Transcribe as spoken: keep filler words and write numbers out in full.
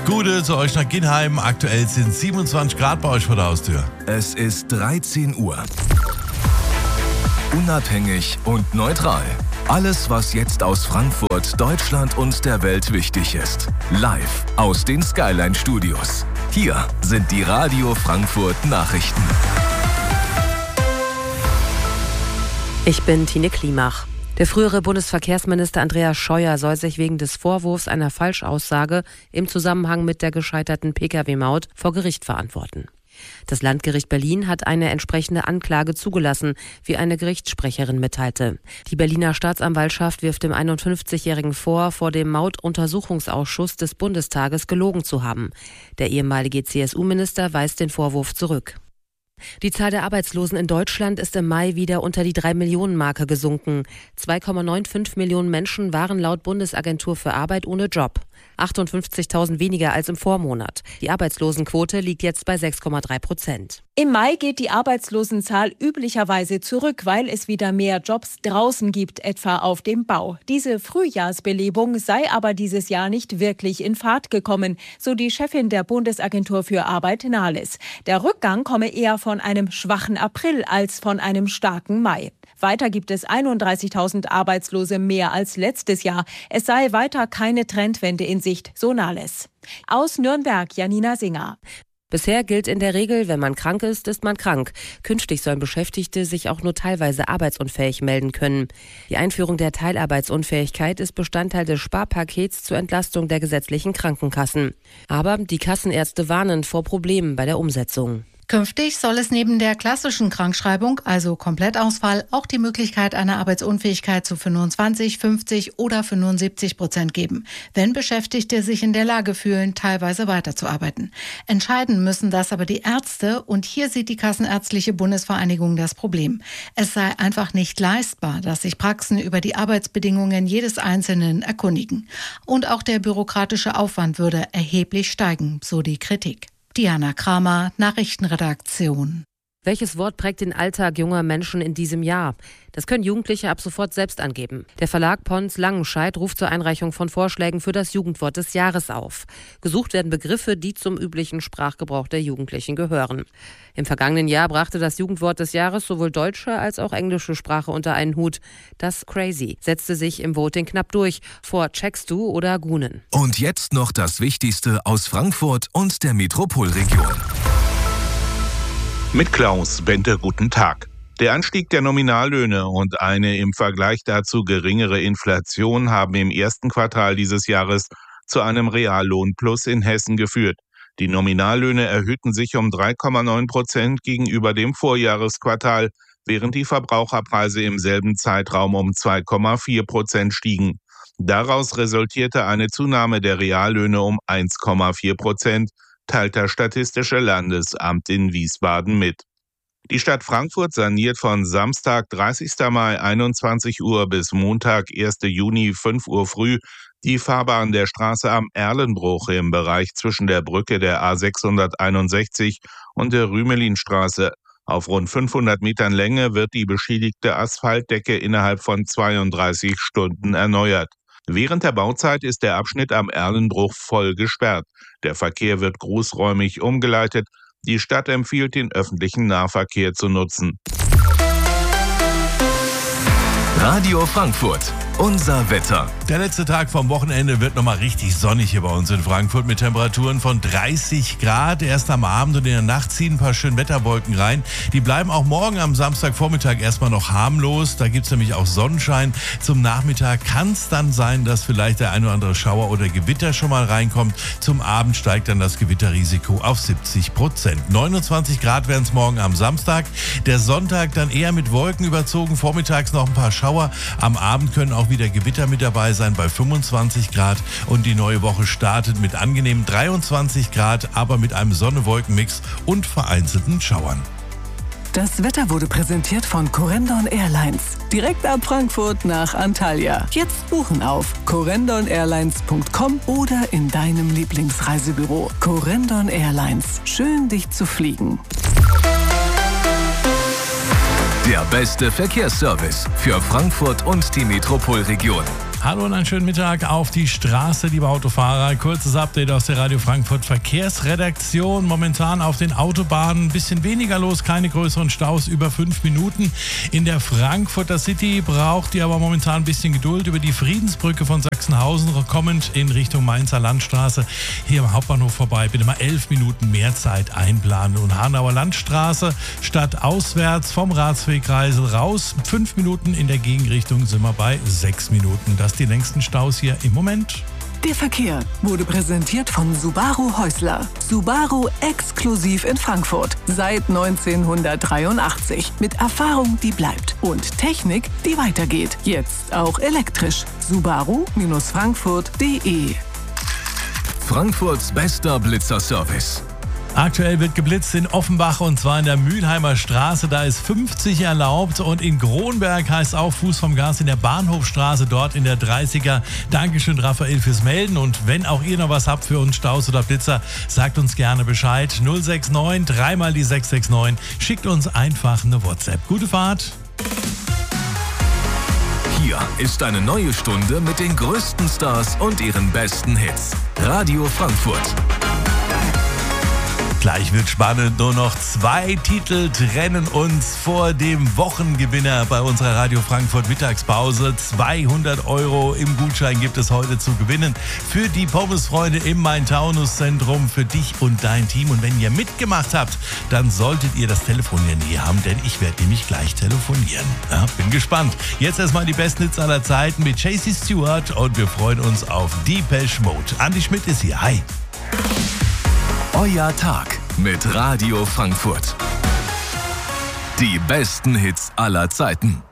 Gute zu euch nach Ginheim. Aktuell sind siebenundzwanzig Grad bei euch vor der Haustür. Es ist dreizehn Uhr. Unabhängig und neutral. Alles, was jetzt aus Frankfurt, Deutschland und der Welt wichtig ist. Live aus den Skyline Studios. Hier sind die Radio Frankfurt Nachrichten. Ich bin Tine Klimach. Der frühere Bundesverkehrsminister Andreas Scheuer soll sich wegen des Vorwurfs einer Falschaussage im Zusammenhang mit der gescheiterten Pkw-Maut vor Gericht verantworten. Das Landgericht Berlin hat eine entsprechende Anklage zugelassen, wie eine Gerichtssprecherin mitteilte. Die Berliner Staatsanwaltschaft wirft dem einundfünfzigjährigen vor, vor dem Mautuntersuchungsausschuss des Bundestages gelogen zu haben. Der ehemalige C S U-Minister weist den Vorwurf zurück. Die Zahl der Arbeitslosen in Deutschland ist im Mai wieder unter die drei Millionen Marke gesunken. zwei Komma fünfundneunzig Millionen Menschen waren laut Bundesagentur für Arbeit ohne Job. achtundfünfzigtausend weniger als im Vormonat. Die Arbeitslosenquote liegt jetzt bei sechs Komma drei Prozent. Im Mai geht die Arbeitslosenzahl üblicherweise zurück, weil es wieder mehr Jobs draußen gibt, etwa auf dem Bau. Diese Frühjahrsbelebung sei aber dieses Jahr nicht wirklich in Fahrt gekommen, so die Chefin der Bundesagentur für Arbeit Nahles. Der Rückgang komme eher von einem schwachen April als von einem starken Mai. Weiter gibt es einunddreißigtausend Arbeitslose mehr als letztes Jahr. Es sei weiter keine Trendwende in Sicht, so Nahles. Aus Nürnberg, Janina Singer. Bisher gilt in der Regel, wenn man krank ist, ist man krank. Künftig sollen Beschäftigte sich auch nur teilweise arbeitsunfähig melden können. Die Einführung der Teilarbeitsunfähigkeit ist Bestandteil des Sparpakets zur Entlastung der gesetzlichen Krankenkassen. Aber die Kassenärzte warnen vor Problemen bei der Umsetzung. Künftig soll es neben der klassischen Krankschreibung, also Komplettausfall, auch die Möglichkeit einer Arbeitsunfähigkeit zu fünfundzwanzig, fünfzig oder fünfundsiebzig Prozent geben, wenn Beschäftigte sich in der Lage fühlen, teilweise weiterzuarbeiten. Entscheiden müssen das aber die Ärzte, und hier sieht die Kassenärztliche Bundesvereinigung das Problem. Es sei einfach nicht leistbar, dass sich Praxen über die Arbeitsbedingungen jedes Einzelnen erkundigen. Und auch der bürokratische Aufwand würde erheblich steigen, so die Kritik. Diana Kramer, Nachrichtenredaktion. Welches Wort prägt den Alltag junger Menschen in diesem Jahr? Das können Jugendliche ab sofort selbst angeben. Der Verlag Pons Langenscheidt ruft zur Einreichung von Vorschlägen für das Jugendwort des Jahres auf. Gesucht werden Begriffe, die zum üblichen Sprachgebrauch der Jugendlichen gehören. Im vergangenen Jahr brachte das Jugendwort des Jahres sowohl deutsche als auch englische Sprache unter einen Hut. Das Crazy setzte sich im Voting knapp durch vor Checkst du oder Gunen. Und jetzt noch das Wichtigste aus Frankfurt und der Metropolregion. Mit Klaus Bente, guten Tag. Der Anstieg der Nominallöhne und eine im Vergleich dazu geringere Inflation haben im ersten Quartal dieses Jahres zu einem Reallohnplus in Hessen geführt. Die Nominallöhne erhöhten sich um drei Komma neun Prozent gegenüber dem Vorjahresquartal, während die Verbraucherpreise im selben Zeitraum um zwei Komma vier Prozent stiegen. Daraus resultierte eine Zunahme der Reallöhne um eins Komma vier Prozent. Teilt das Statistische Landesamt in Wiesbaden mit. Die Stadt Frankfurt saniert von Samstag, dreißigsten Mai, einundzwanzig Uhr bis Montag, ersten Juni, fünf Uhr früh die Fahrbahn der Straße am Erlenbruch im Bereich zwischen der Brücke der A sechshunderteinundsechzig und der Rümelinstraße. Auf rund fünfhundert Metern Länge wird die beschädigte Asphaltdecke innerhalb von zweiunddreißig Stunden erneuert. Während der Bauzeit ist der Abschnitt am Erlenbruch voll gesperrt. Der Verkehr wird großräumig umgeleitet. Die Stadt empfiehlt, den öffentlichen Nahverkehr zu nutzen. Radio Frankfurt, unser Wetter. Der letzte Tag vom Wochenende wird nochmal richtig sonnig hier bei uns in Frankfurt mit Temperaturen von dreißig Grad. Erst am Abend und in der Nacht ziehen ein paar schöne Wetterwolken rein. Die bleiben auch morgen am Samstagvormittag erstmal noch harmlos. Da gibt es nämlich auch Sonnenschein. Zum Nachmittag kann es dann sein, dass vielleicht der ein oder andere Schauer oder Gewitter schon mal reinkommt. Zum Abend steigt dann das Gewitterrisiko auf siebzig Prozent. neunundzwanzig Grad werden es morgen am Samstag. Der Sonntag dann eher mit Wolken überzogen. Vormittags noch ein paar Schauer. Am Abend können auch wieder Gewitter mit dabei sein bei fünfundzwanzig Grad. Und die neue Woche startet mit angenehmen dreiundzwanzig Grad, aber mit einem Sonne-Wolken-Mix und vereinzelten Schauern. Das Wetter wurde präsentiert von Corendon Airlines. Direkt ab Frankfurt nach Antalya. Jetzt buchen auf corendon airlines punkt com oder in deinem Lieblingsreisebüro. Corendon Airlines. Schön, dich zu fliegen. Der beste Verkehrsservice für Frankfurt und die Metropolregion. Hallo und einen schönen Mittag auf die Straße, liebe Autofahrer. Kurzes Update aus der Radio Frankfurt Verkehrsredaktion. Momentan auf den Autobahnen ein bisschen weniger los, keine größeren Staus, über fünf Minuten. In der Frankfurter City braucht ihr aber momentan ein bisschen Geduld. Über die Friedensbrücke von Sachsenhausen kommend in Richtung Mainzer Landstraße hier am Hauptbahnhof vorbei. Bitte mal elf Minuten mehr Zeit einplanen. Und Hanauer Landstraße statt auswärts vom Ratswegkreisel raus. Fünf Minuten in der Gegenrichtung sind wir bei sechs Minuten. Das die längsten Staus hier im Moment. Der Verkehr wurde präsentiert von Subaru Häusler. Subaru exklusiv in Frankfurt. Seit neunzehnhundertdreiundachtzig. Mit Erfahrung, die bleibt. Und Technik, die weitergeht. Jetzt auch elektrisch. Subaru Frankfurt punkt de. Frankfurts bester Blitzerservice. Aktuell wird geblitzt in Offenbach und zwar in der Mülheimer Straße. Da ist fünfzig erlaubt und in Kronberg heißt auch Fuß vom Gas in der Bahnhofstraße, dort in der dreißiger. Dankeschön, Raphael, fürs Melden. Und wenn auch ihr noch was habt für uns, Staus oder Blitzer, sagt uns gerne Bescheid. null sechs neun, dreimal die sechs sechs neun. Schickt uns einfach eine WhatsApp. Gute Fahrt. Hier ist eine neue Stunde mit den größten Stars und ihren besten Hits. Radio Frankfurt. Gleich wird spannend, nur noch zwei Titel trennen uns vor dem Wochengewinner bei unserer Radio Frankfurt Mittagspause. zweihundert Euro im Gutschein gibt es heute zu gewinnen für die Pommesfreunde im Main-Taunus-Zentrum, für dich und dein Team. Und wenn ihr mitgemacht habt, dann solltet ihr das Telefon in der Nähe haben, denn ich werde nämlich gleich telefonieren. Ja, bin gespannt. Jetzt erstmal die besten Hits aller Zeiten mit Chasey Stewart und wir freuen uns auf Depeche Mode. Andi Schmidt ist hier. Hi. Euer Tag mit Radio Frankfurt. Die besten Hits aller Zeiten.